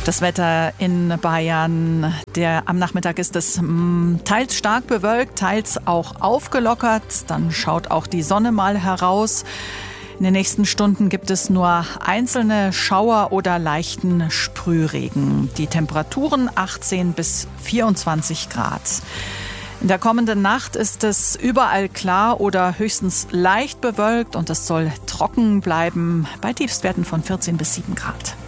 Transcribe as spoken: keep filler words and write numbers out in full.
Das Wetter in Bayern, der, am Nachmittag ist es mh, teils stark bewölkt, teils auch aufgelockert. Dann schaut auch die Sonne mal heraus. In den nächsten Stunden gibt es nur einzelne Schauer oder leichten Sprühregen. Die Temperaturen achtzehn bis vierundzwanzig Grad. In der kommenden Nacht ist es überall klar oder höchstens leicht bewölkt und es soll trocken bleiben bei Tiefstwerten von vierzehn bis sieben Grad.